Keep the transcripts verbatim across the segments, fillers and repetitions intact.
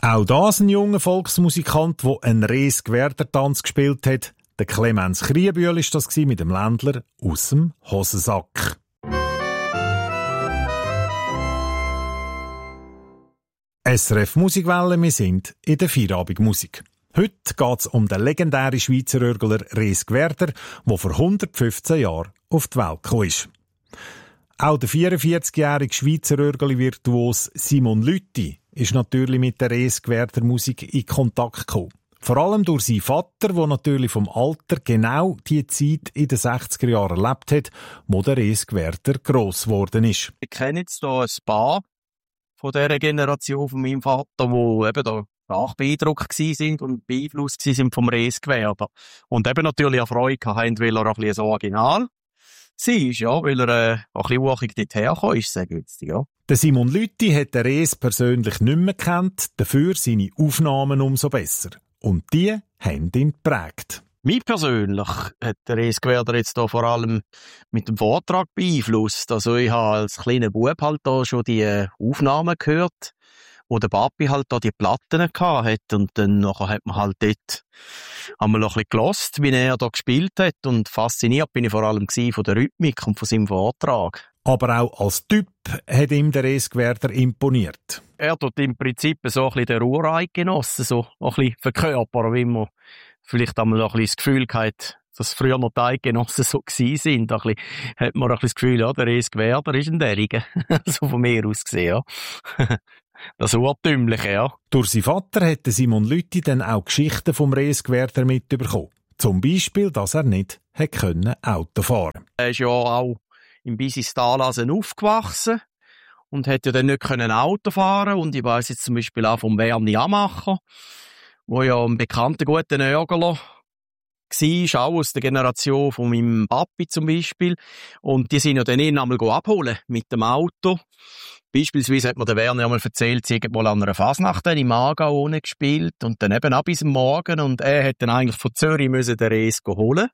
Auch das ein junger Volksmusikant, der einen Rees-Gwerder-Tanz gespielt hat. Der Clemens Kriebühl war das mit dem Ländler aus dem Hosensack. S R F Musikwelle, wir sind in der Feierabendmusik. Heute geht es um den legendären Schweizer Örgler Rees Gwerder, der vor hundertfünfzehn Jahren auf die Welt gekommen ist. Auch der vierundvierzigjährige Schweizer Örgeli-Virtuos Simon Lüthi ist natürlich mit der Rees Gwerder Musik in Kontakt gekommen. Vor allem durch seinen Vater, der natürlich vom Alter genau die Zeit in den sechziger Jahren erlebt hat, wo der Rees Gwerder gross geworden ist. Ich kenne jetzt hier ein paar von dieser Generation von meinem Vater, die eben da stark beeindruckt sind und beeinflusst sind vom Rees Gwerder. Und eben natürlich auch Freude haben, weil er ein bisschen so original sie ist, ja, weil er äh, ein bisschen ursprünglich dort hergekommen ist, sehr günstig, ja. Der Simon Lüthi hat den Rees persönlich nicht mehr gekannt, dafür seine Aufnahmen umso besser. Und die haben ihn geprägt. Mich persönlich hat der Rees Gwerder jetzt da vor allem mit dem Vortrag beeinflusst. Also ich habe als kleiner Bub halt da schon die Aufnahmen gehört, wo der Papi halt da die Platten hatte. Und dann nachher hat man halt dort einmal ein bisschen gehört, wie er da gespielt hat. Und fasziniert bin ich vor allem von der Rhythmik und von seinem Vortrag. Aber auch als Typ hat ihm der Rees Gwerder imponiert. Er tut im Prinzip so ein bisschen den Ureidgenossen, so ein bisschen verkörpern, wie man vielleicht einmal ein bisschen das Gefühl hat, dass früher noch die Eidgenossen so gewesen sind. Ein bisschen, hat man ein bisschen das Gefühl, ja, der Rees Gwerder ist ein Derriger. So von mir aus gesehen, ja. Das Urtümliche, ja. Durch seinen Vater hat Simon Lüthi dann auch Geschichten vom Rees Gwerder mitbekommen. Zum Beispiel, dass er nicht hätte Auto fahren können. Er ist ja auch im Bisistalasen aufgewachsen und hätte ja dann nicht können Auto fahren. Und ich weiss jetzt zum Beispiel auch vom Werni Amacher, wo ja ein bekannter guter Örgler war, auch aus der Generation von meinem Papi zum Beispiel. Und die sind ja dann ihn einmal abholen mit dem Auto. Beispielsweise hat mir der Werner einmal erzählt, sie hätten mal an einer Fasnacht im Aargau ohne gespielt und dann eben ab bis am Morgen und er hätte dann eigentlich von Zürich müssen den Rees holen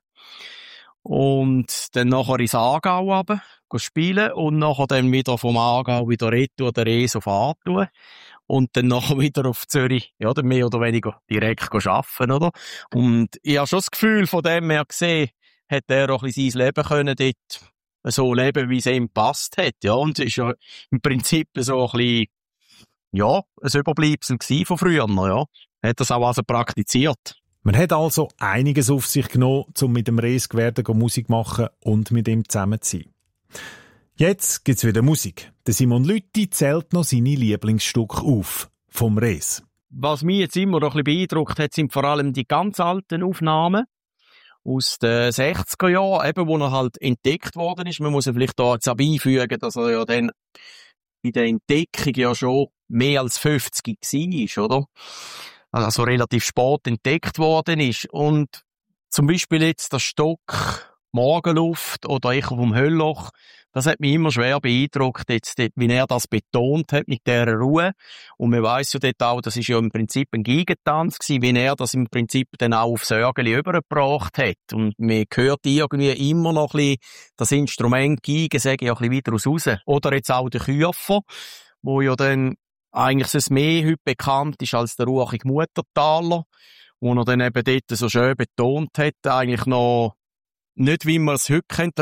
und dann nachher ins Aargau runter spielen und nachher dann wieder vom Aargau wieder retour den Rees auf Aargau und dann nachher wieder auf Zürich, ja, dann mehr oder weniger direkt arbeiten, oder? Und ich habe schon das Gefühl, von dem her gesehen, hätte er auch ein bisschen sein Leben können dort so leben, wie es ihm gepasst hat, ja. Und es ist ja im Prinzip so ein bisschen, ja, ein Überbleibsel von früher, ja. Hat das auch also praktiziert. Man hat also einiges auf sich genommen, um mit dem Rees Gwerder Musik zu machen und mit ihm zusammen zu sein. Jetzt gibt's wieder Musik. Der Simon Lüthi zählt noch seine Lieblingsstücke auf, vom Rees. Was mich jetzt immer noch ein bisschen beeindruckt hat, sind vor allem die ganz alten Aufnahmen aus den sechziger Jahren, eben, wo er halt entdeckt worden ist. Man muss ja vielleicht da jetzt auch beifügen, dass er ja dann bei der Entdeckung ja schon mehr als fünfzig war, oder? Also relativ spät entdeckt worden ist. Und zum Beispiel jetzt der Stock Morgenluft oder Echo vom Höllloch, das hat mich immer schwer beeindruckt, jetzt, wie er das betont hat mit dieser Ruhe. Und man weiss ja dort auch, das ist ja im Prinzip ein Geigentanz gewesen, wie er das im Prinzip dann auch aufs Örgeli übergebracht hat. Und man hört irgendwie immer noch ein bisschen das Instrument Geigen, sage ich, auch ein bisschen wieder raus. Oder jetzt auch der Kürfer, wo ja dann eigentlich das mehr heute bekannt ist als der ruhige Muttertaler, wo er dann eben dort so schön betont hat, eigentlich noch nicht, wie man es heute kennt,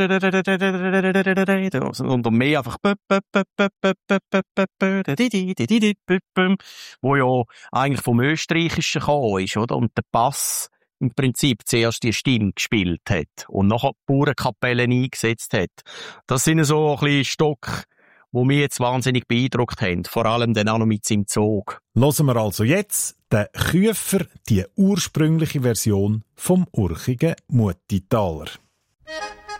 sondern mehr einfach, wo ja eigentlich vom Österreichischen gekommen ist, oder? Und der Bass im Prinzip zuerst die Stimme gespielt hat und nachher die Bauernkapellen eingesetzt hat. Das sind so ein bisschen Stücke, die mich jetzt wahnsinnig beeindruckt haben, vor allem dann auch noch mit seinem Zug. Hören wir also jetzt den Küfer, die ursprüngliche Version vom urchigen Muttitaler.